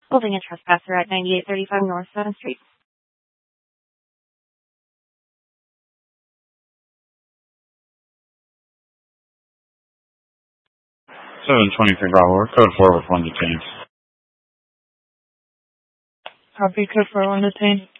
Holding a trespasser at 9835 North 7th Street. 723 Bravo, code 4 with 1 detained. Copy, code 4, 1 detained.